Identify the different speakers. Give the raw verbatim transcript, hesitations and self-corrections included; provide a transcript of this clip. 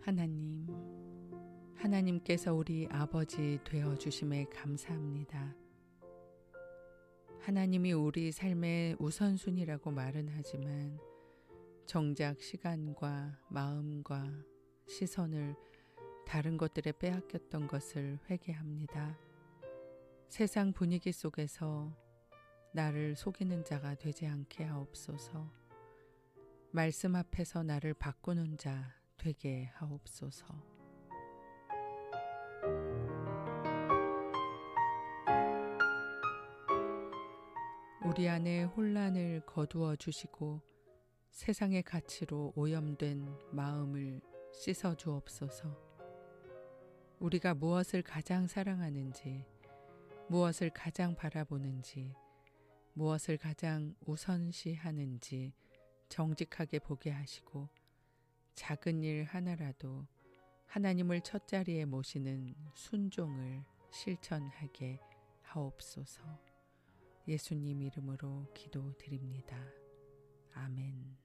Speaker 1: 하나님, 하나님께서 우리 아버지 되어 주심에 감사합니다. 하나님이 우리 삶의 우선순위라고 말은 하지만 정작 시간과 마음과 시선을 다른 것들에 빼앗겼던 것을 회개합니다. 세상 분위기 속에서 나를 속이는 자가 되지 않게 하옵소서. 말씀 앞에서 나를 바꾸는 자 되게 하옵소서. 우리 안에 혼란을 거두어 주시고 세상의 가치로 오염된 마음을 씻어 주옵소서. 우리가 무엇을 가장 사랑하는지, 무엇을 가장 바라보는지, 무엇을 가장 우선시하는지 정직하게 보게 하시고 작은 일 하나라도 하나님을 첫자리에 모시는 순종을 실천하게 하옵소서. 예수님 이름으로 기도드립니다. 아멘.